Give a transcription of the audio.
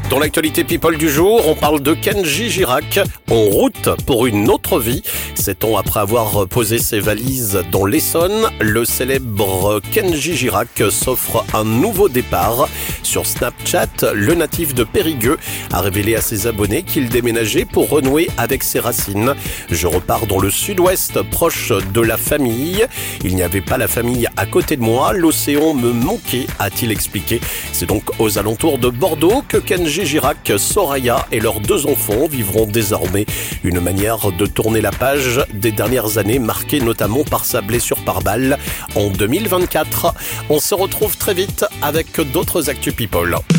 Dans l'actualité people du jour, on parle de Kenji Girac, en route pour une autre vie. 7 ans après avoir posé ses valises dans l'Essonne, le célèbre Kenji Girac s'offre un nouveau départ. Sur Snapchat, le natif de Périgueux a révélé à ses abonnés qu'il déménageait pour renouer avec ses racines. Je repars dans le sud-ouest, proche de la famille. Il n'y avait pas la famille à côté de moi, l'océan me manquait, a-t-il expliqué. C'est donc aux alentours de Bordeaux que Kenji Girac, Soraya et leurs 2 enfants vivront désormais. Une manière de tourner la page des dernières années, marquée notamment par sa blessure par balle en 2024. On se retrouve très vite avec d'autres Actu People.